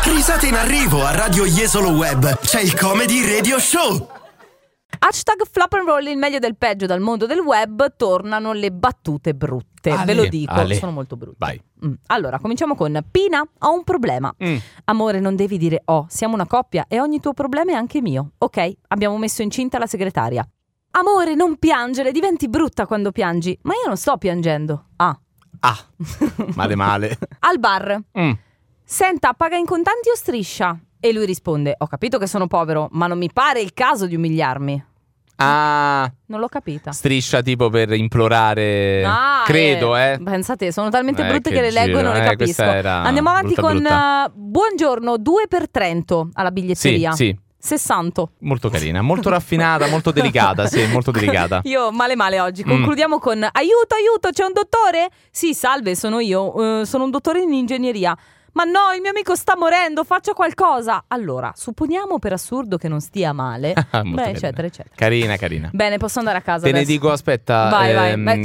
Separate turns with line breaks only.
Risate in arrivo a Radio Jesolo Web. C'è il Comedy Radio Show.
Hashtag flop and roll, il meglio del peggio dal mondo del web. Tornano le battute brutte. Ve lo dico, sono molto brutte.
Vai.
Allora, cominciamo con Pina, ho un problema. Amore, non devi dire siamo una coppia e ogni tuo problema è anche mio. Ok, abbiamo messo incinta la segretaria. Amore, non piangere, diventi brutta quando piangi. Ma io non sto piangendo.
Male.
Al bar. Senta, paga in contanti o striscia? E lui risponde, ho capito che sono povero, ma non mi pare il caso di umiliarmi. Non l'ho capita.
Striscia tipo per implorare. Credo,
Pensate, sono talmente brutte che le leggo e non le capisco. Andiamo avanti
brutta.
buongiorno, 2 per Trento alla biglietteria.
Sì.
60.
Molto carina, molto raffinata, molto delicata. Sì, molto delicata.
Io male oggi. Concludiamo con aiuto, c'è un dottore? Sì, salve, sono io. Sono un dottore in ingegneria. Ma no, il mio amico sta morendo, faccia qualcosa. Allora, supponiamo per assurdo che non stia male. Eccetera.
Carina.
Bene, posso andare a casa
Te
adesso.
ne dico, aspetta.
Vai.